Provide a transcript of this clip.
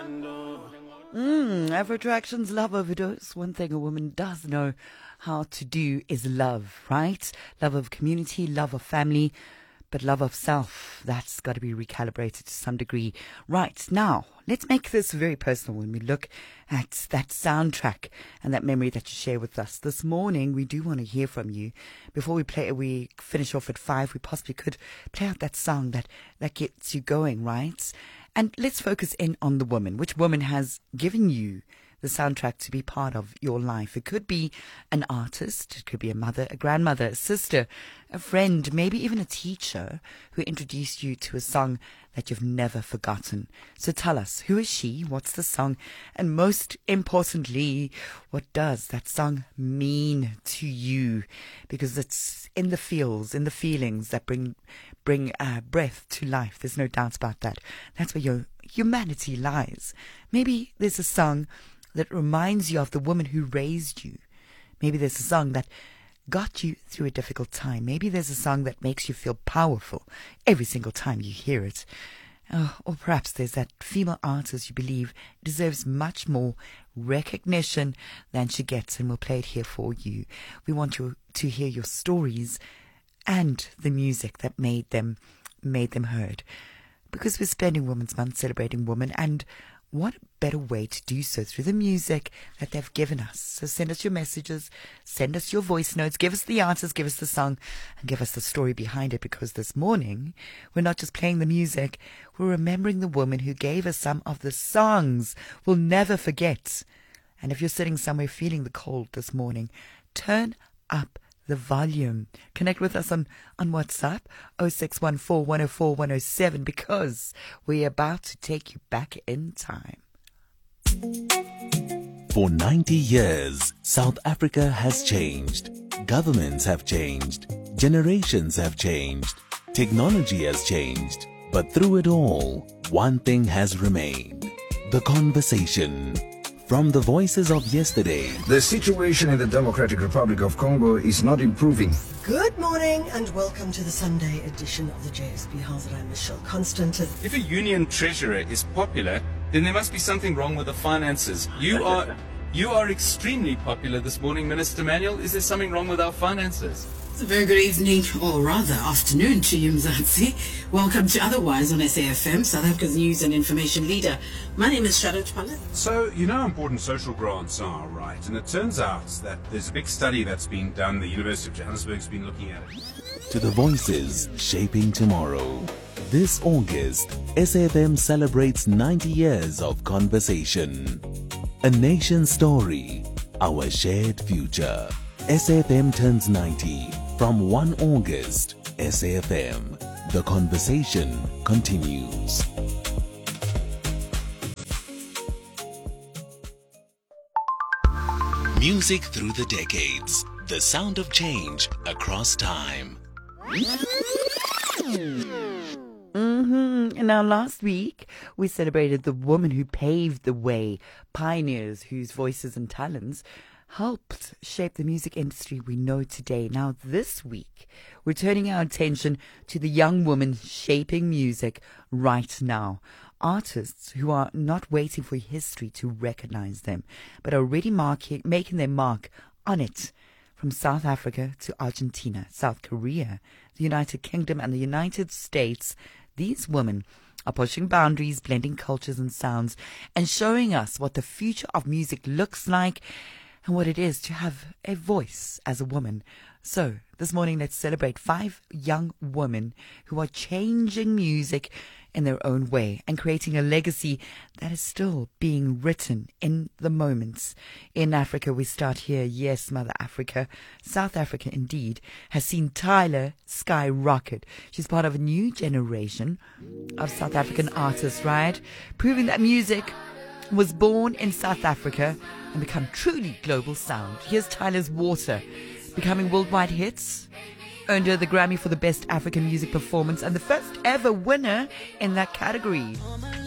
Afro Attraction's Love Overdose. One thing a woman does know how to do is love, right? Love of community, love of family, but love of self, that's got to be recalibrated to some degree. Right, now, let's make this very personal when we look at that soundtrack and that memory that you share with us. This morning, we do want to hear from you. Before we finish off at 5, we possibly could play out that song that gets you going, right? And let's focus in on the woman. Which woman has given you the soundtrack to be part of your life? It could be an artist, it could be a mother, a grandmother, a sister, a friend, maybe even a teacher who introduced you to a song that you've never forgotten. So tell us, who is she? What's the song? And most importantly, what does that song mean to you? Because it's in the feels, in the feelings that bring breath to life. There's no doubt about that. That's where your humanity lies. Maybe there's a song that reminds you of the woman who raised you. Maybe there's a song that got you through a difficult time. Maybe there's a song that makes you feel powerful every single time you hear it. Or perhaps there's that female artist you believe deserves much more recognition than she gets, and we'll play it here for you. We want you to hear your stories and the music that made them heard. Because we're spending Women's Month celebrating women, and what a better way to do so through the music that they've given us. So send us your messages, send us your voice notes, give us the artist, give us the song, and give us the story behind it. Because this morning, we're not just playing the music, we're remembering the woman who gave us some of the songs we'll never forget. And if you're sitting somewhere feeling the cold this morning, turn up the volume. Connect with us on WhatsApp 0614 104 107, because we're about to take you back in time. For 90 years, South Africa has changed. Governments have changed. Generations have changed. Technology has changed. But through it all, one thing has remained: the conversation. From the voices of yesterday, the situation in the Democratic Republic of Congo is not improving. Good morning and welcome to the Sunday edition of the JSB House. I'm Michelle Constant. If a union treasurer is popular, then there must be something wrong with the finances. You are extremely popular this morning, Minister Manuel. Is there something wrong with our finances? It's a very good evening, or rather afternoon, to you, Mzansi. Welcome to Otherwise on SAFM, South Africa's news and information leader. My name is Charlotte Pallet. So, you know how important social grants are, right? And it turns out that there's a big study that's been done. The University of Johannesburg's been looking at it. To the voices shaping tomorrow. This August, SAFM celebrates 90 years of conversation. A nation's story, our shared future. SAFM turns 90 from 1 August. SAFM, the conversation continues. Music through the decades, the sound of change across time. Now, last week, we celebrated the woman who paved the way, pioneers whose voices and talents helped shape the music industry we know today. Now, this week, we're turning our attention to the young woman shaping music right now. Artists who are not waiting for history to recognize them, but are already making their mark on it. From South Africa to Argentina, South Korea, the United Kingdom, and the United States, these women are pushing boundaries, blending cultures and sounds, and showing us what the future of music looks like and what it is to have a voice as a woman. So, this morning, let's celebrate 5 young women who are changing music in their own way and creating a legacy that is still being written in the moments. In Africa, we start here. Yes, Mother Africa. South Africa, indeed, has seen Tyla skyrocket. She's part of a new generation of South African artists, right? Proving that music was born in South Africa and become truly global sound. Here's Tyla's Water, becoming worldwide hits, earned her the Grammy for the Best African Music Performance and the first ever winner in that category.